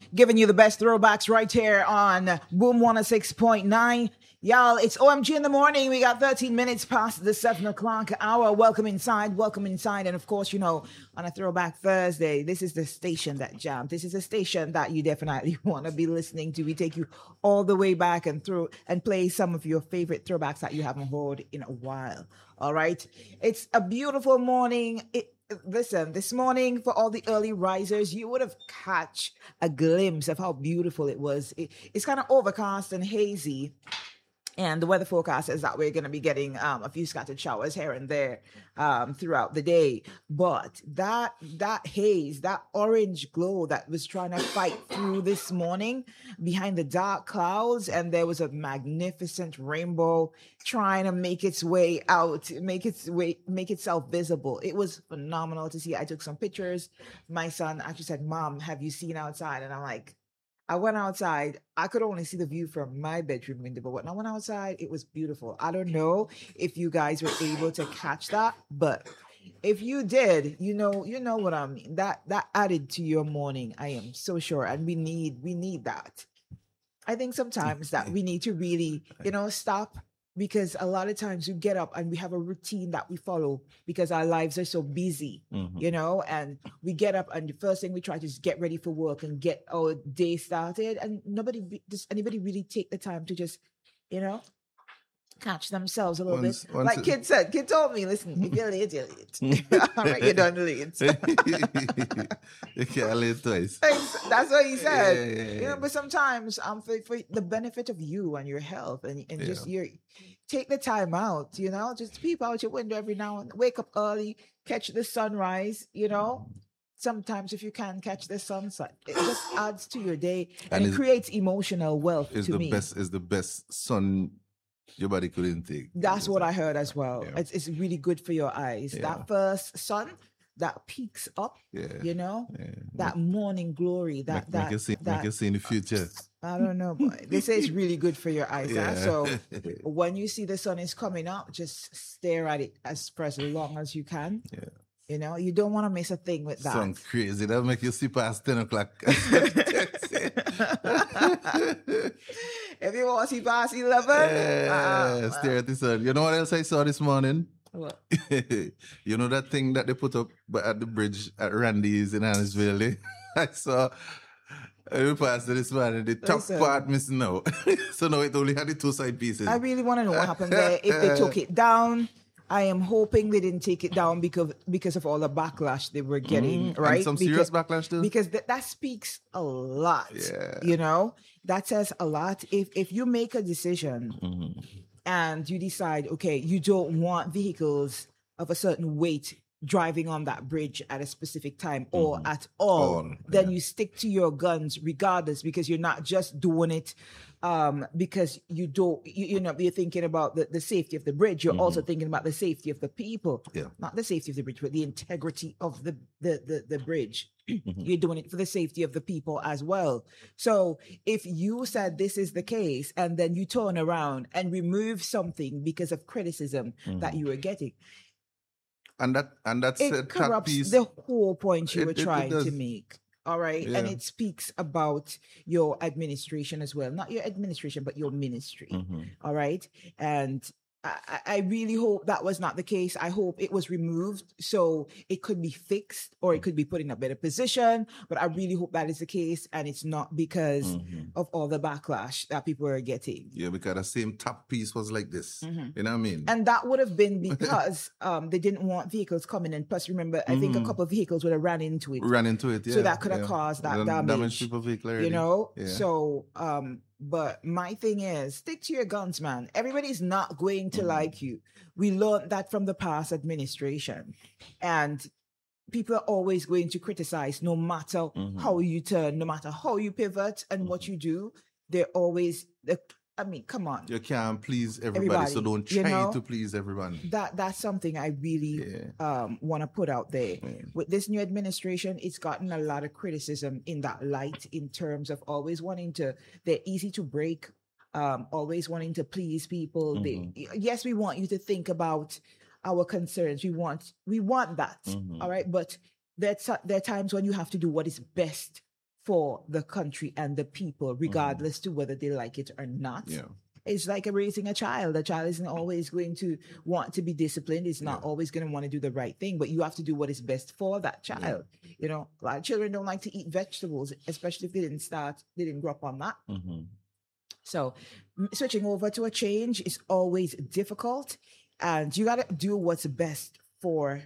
Giving you the best throwbacks right here on Boom 106.9. Y'all, it's OMG in the morning. We got 13 minutes past the 7 o'clock hour. Welcome inside. And of course, on a Throwback Thursday, this is the station that jams. This is a station that you definitely want to be listening to. We take you all the way back and through and play some of your favorite throwbacks that you haven't heard in a while. All right. It's a beautiful morning. Listen, this morning for all the early risers, you would have catch a glimpse of how beautiful it was. It's kind of overcast and hazy. And the weather forecast is that we're going to be getting a few scattered showers here and there throughout the day. But that haze, that orange glow that was trying to fight through this morning behind the dark clouds, and there was a magnificent rainbow trying to make its way out, make itself visible. It was phenomenal to see. I took some pictures. My son actually said, "Mom, have you seen outside?" And I'm like, I went outside. I could only see the view from my bedroom window, but when I went outside, it was beautiful. I don't know if you guys were able to catch that, but if you did, you know what I mean. That added to your morning, I am so sure, and we need that. I think sometimes that we need to really, stop, because a lot of times we get up and we have a routine that we follow because our lives are so busy, and we get up and the first thing we try to is get ready for work and get our day started, and does anybody really take the time to just, catch themselves a little bit. Like Kid said, Kid told me, listen, if you're late, you're late. All right, you're done late. You can't late twice. That's what he said. Yeah. But sometimes for the benefit of you and your health and just take the time out, just peep out your window every now and wake up early, catch the sunrise, Sometimes if you can catch the sunset, it just adds to your day and it creates emotional wealth to me. It's the best sun your body could intake. That's what I heard as well. Yeah. It's really good for your eyes. Yeah. That first sun that peaks up, that morning glory, make you see in the future. I don't know, boy. They say it's really good for your eyes. Yeah. So when you see the sun is coming up, just stare at it for as long as you can. Yeah. You don't want to miss a thing with that. Sounds crazy. That'll make you see past 10 o'clock. If you want to see past 11, stare at the sun. You know what else I saw this morning? What? You know that thing that they put up at the bridge at Randy's in Annisville? I saw. I passed this morning. The top part missing out. So now it only had the two side pieces. I really want to know what happened there. If they took it down, I am hoping they didn't take it down because of all the backlash they were getting, right? And some serious backlash too. Because that speaks a lot. Yeah. That says a lot. If you make a decision and you decide, okay, you don't want vehicles of a certain weight driving on that bridge at a specific time or at all, then you stick to your guns regardless, because you're not just doing it because you're thinking about the safety of the bridge. You're also thinking about the safety of the people. Not the safety of the bridge, but the integrity of the bridge. You're doing it for the safety of the people as well. So if you said this is the case and then you turn around and remove something because of criticism that you were getting, and that's it corrupts the whole point you were trying to make. All right. Yeah. And it speaks about your administration as well. Not your administration, but your ministry. All right. And I really hope that was not the case. I hope it was removed so it could be fixed or it could be put in a better position. But I really hope that is the case and it's not because of all the backlash that people are getting. Yeah, because the same top piece was like this. You know what I mean? And that would have been because they didn't want vehicles coming in. Plus, remember, I think a couple of vehicles would have ran into it. Yeah. So that could have caused that damage. People vehicle already. Yeah. So, but my thing is, stick to your guns, man. Everybody's not going to like you. We learned that from the past administration. And people are always going to criticize no matter how you turn, no matter how you pivot and what you do. They're always, come on. You can't please everybody, so don't try to please everyone. That's something I really want to put out there. With this new administration, it's gotten a lot of criticism in that light in terms of always wanting to, they're easy to break, always wanting to please people. Yes, we want you to think about our concerns. We want that. All right. But there are times when you have to do what is best for the country and the people, regardless to whether they like it or not. Yeah. It's like raising a child. A child isn't always going to want to be disciplined. It's not always going to want to do the right thing, but you have to do what is best for that child. You know, a lot of children don't like to eat vegetables, especially if they didn't grow up on that. So switching over to a change is always difficult, and you got to do what's best for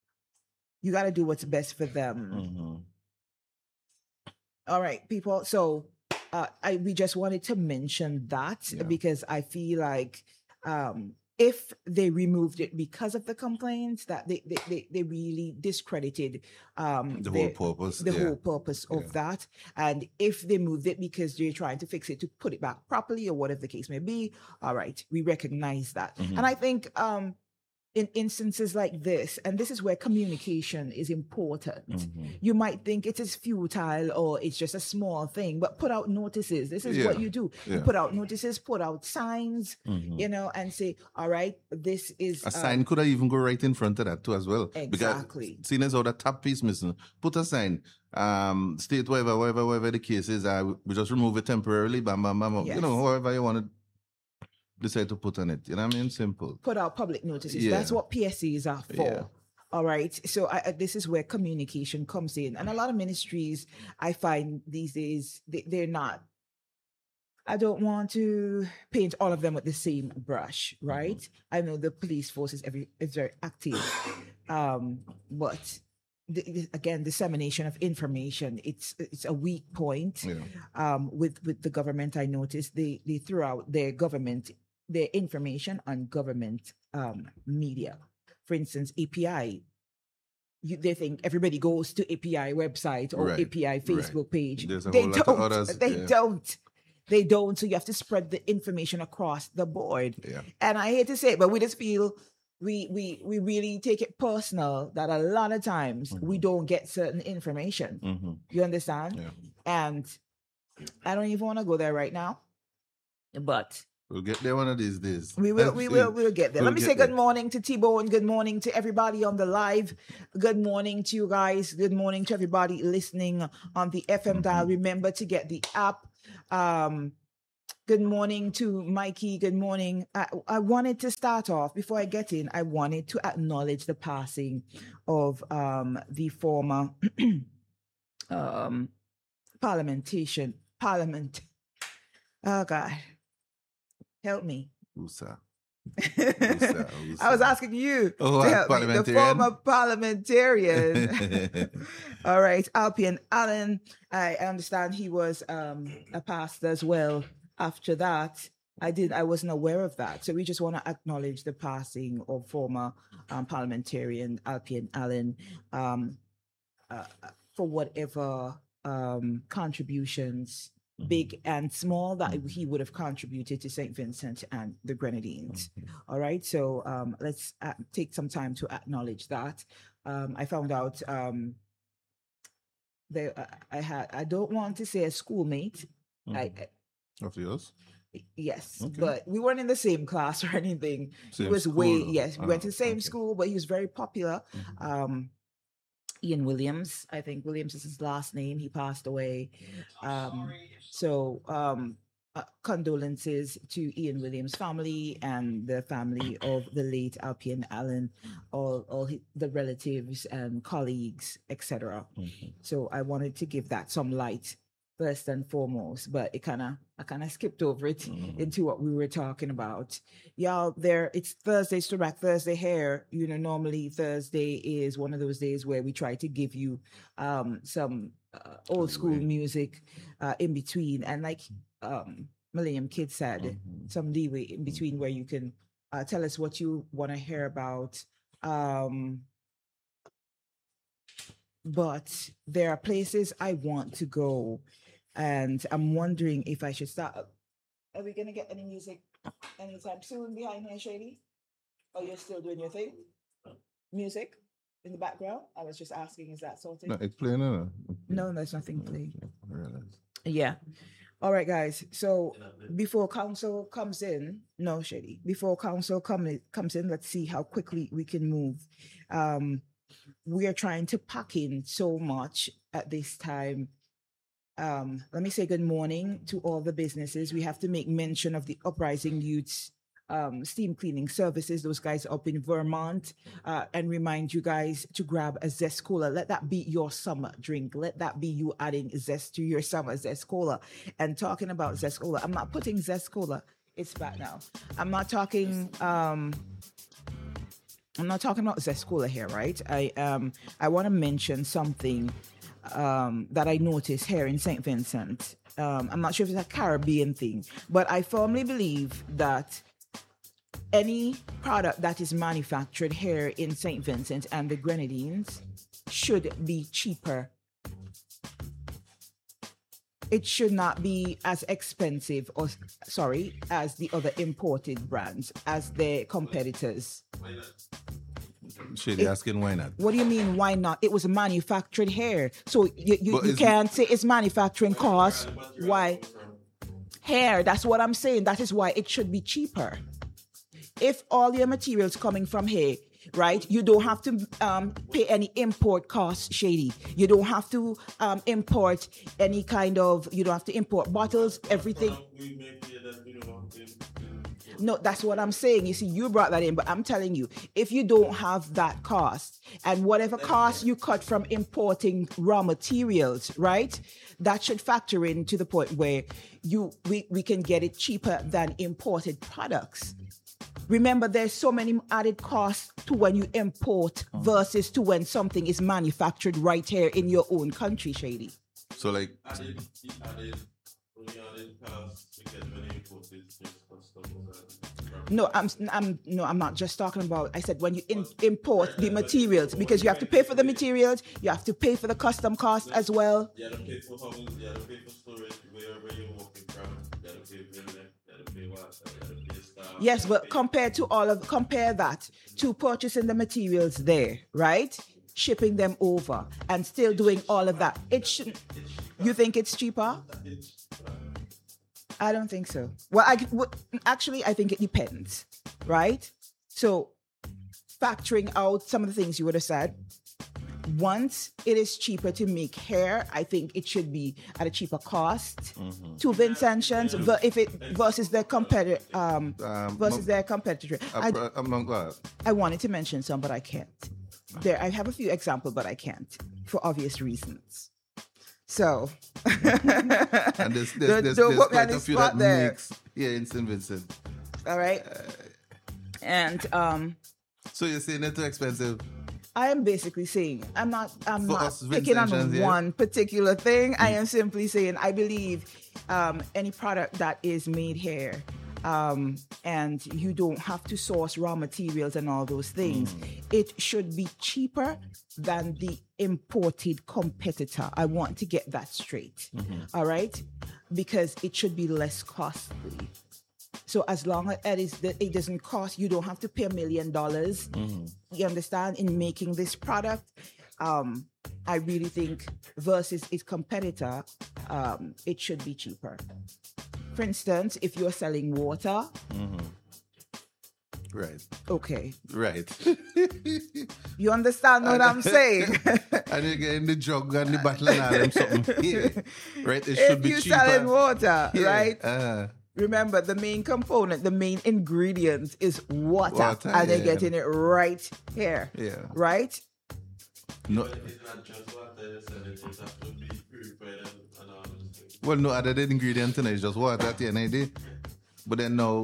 them. All right, people. So we just wanted to mention that because I feel like if they removed it because of the complaints, that they really discredited the whole purpose of that. And if they moved it because they're trying to fix it to put it back properly or whatever the case may be, all right, we recognize that. And I think in instances like this, and this is where communication is important. You might think it is futile or it's just a small thing, but put out notices. This is what you do. You put out notices, put out signs, you know, and say, all right, this is... A sign could even go right in front of that too as well. Exactly. Because seeing as how that top piece missing, put a sign, state whatever the case is, we just remove it temporarily, bam, bam, bam, you know, however you want to decide to put on it. You know what I mean? Simple. Put out public notices. That's what PSCs are for. All right. So this is where communication comes in. And a lot of ministries, I find these days, they're not, I don't want to paint all of them with the same brush, right? I know the police force is very active. But again, dissemination of information, it's a weak point. With the government, I noticed they threw out their information on government media. For instance, API. They think everybody goes to API website or API Facebook page. They don't. So you have to spread the information across the board. And I hate to say it, but we just feel we really take it personal that a lot of times we don't get certain information. You understand? And I don't even want to go there right now, but we'll get there one of these days. We'll get there. Let me say good morning to T-Bone. Good morning to everybody on the live. Good morning to you guys. Good morning to everybody listening on the FM dial. Remember to get the app. Good morning to Mikey. Good morning. I wanted to start off, before I get in, I wanted to acknowledge the passing of the former parliament. Oh, God. Help me. Usa. I was asking you to help me. The former parliamentarian. All right. Alpian Allen. I understand he was a pastor as well. After that, I wasn't aware of that. So we just want to acknowledge the passing of former parliamentarian Alpian Allen for whatever contributions, big and small, that he would have contributed to St. Vincent and the Grenadines. All right. So let's take some time to acknowledge that. I found out I don't want to say a schoolmate. Of yours? Yes, but we weren't in the same class or anything. He was we went to the same school, but he was very popular. Ian Williams, I think Williams is his last name. He passed away. Condolences to Ian Williams' family and the family of the late Alpian Allen, all the relatives and colleagues, etc. So I wanted to give that some light first and foremost, but I kind of skipped over it into what we were talking about. Y'all, it's Thursday, Throwback Thursday here. You know, normally Thursday is one of those days where we try to give you some old school music in between, and like Millennium Kid said, some leeway in between where you can tell us what you want to hear about. But there are places I want to go, and I'm wondering if I should start. Are we gonna get any music anytime soon behind here, Shady? Or you're still doing your thing? Music in the background? I was just asking, is that sorted? No, it's playing, no? No, there's nothing playing. I realize. Yeah. All right, guys. So before council comes in, no, Shady. Before council comes in, let's see how quickly we can move. We are trying to pack in so much at this time let me say good morning to all the businesses. We have to make mention of the Uprising Youths steam cleaning services, those guys up in Vermont, and remind you guys to grab a Zest Cola. Let that be your summer drink. Let that be you adding zest to your summer Zest Cola. And talking about Zest Cola, I'm not putting Zest Cola. It's back now. I'm not talking about Zest Cola here, right? I want to mention something that I noticed here in St. Vincent. I'm not sure if it's a Caribbean thing, but I firmly believe that any product that is manufactured here in St. Vincent and the Grenadines should be cheaper. It should not be as expensive as the other imported brands, as their competitors. Shady asking why not? What do you mean, why not? It was manufactured here. So you can't say it's manufacturing cost. Why? Here, that's what I'm saying. That is why it should be cheaper. If all your materials coming from here, right, you don't have to pay any import costs, Shady. You don't have to import any kind of, you don't have to import bottles, everything. No, that's what I'm saying. You see, you brought that in, but I'm telling you, if you don't have that cost and whatever cost you cut from importing raw materials, right, that should factor in to the point where we can get it cheaper than imported products. Remember, there's so many added costs to when you import versus to when something is manufactured right here in your own country, Shady. So like... No, I'm not just talking about, I said when you import the materials, because you have to pay for the materials, you have to pay for the custom cost as well. You have to pay for hubs, you have to pay for storage, wherever you're working from, you have to pay for internet, you have to pay water, you have to pay staff. Yes, but compare that to purchasing the materials there, right? Shipping them over and still doing all of that. It shouldn't. You think it's cheaper? I don't think so. Well, actually, I think it depends, right? So, factoring out some of the things you would have said, once it is cheaper to make hair, I think it should be at a cheaper cost to Vincentians versus their competitor. I wanted to mention some, but I can't. I have a few examples, but I can't for obvious reasons. So, and there's quite a few that mix here in St. Vincent. All right. And so you're saying they're too expensive? I am basically saying I'm not picking on one particular thing. I am simply saying I believe any product that is made here and you don't have to source raw materials and all those things, it should be cheaper than the imported competitor. I want to get that straight. All right? Because it should be less costly. So as long as it doesn't cost, you don't have to pay $1 million. You understand? In making this product, I really think versus its competitor, it should be cheaper. For instance, if you're selling water. Right. Okay. Right. You understand what I'm saying? And you get in the jug and the bottle and all them something. Yeah. Right? It should be cheaper. If you're selling water, right? Remember, the main component, the main ingredient is water and they're getting it right here. Yeah. Right? No. It's not just water, so it just have to be purified and all those things. Well, no other ingredient in it, it's just water at the end of the day. But then now,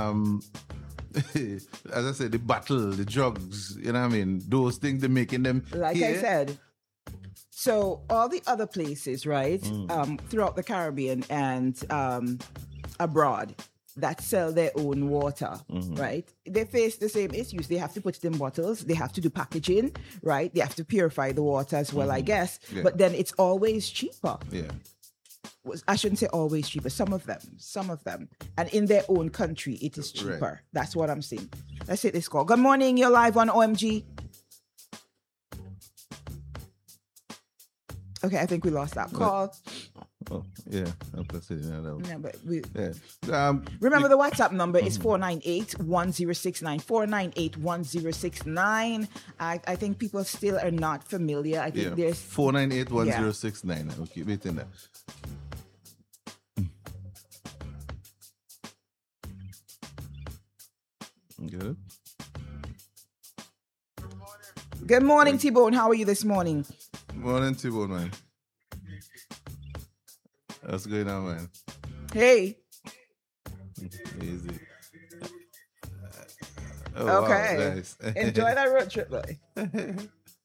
as I said, the bottle, the drugs, you know what I mean? Those things, they're making them like here. I said. So all the other places, right, throughout the Caribbean and abroad that sell their own water, right? They face the same issues. They have to put it in bottles. They have to do packaging, right? They have to purify the water as well, I guess. Yeah. But then it's always cheaper. Yeah. I shouldn't say always cheaper. Some of them. And in their own country, it is cheaper. Right. That's what I'm saying. Let's hit this call. Good morning. You're live on OMG. Okay, I think we lost that call. Oh, yeah. No, but remember the WhatsApp number is 498-1069. 498-1069. I think people still are not familiar. I think there's 498-1069. Okay, wait in there. Good. Good morning, T-Bone. How are you this morning? Morning, T-Bone, man. What's going on, man? Hey. Easy. Oh, Okay. wow, nice. Enjoy that road trip, boy.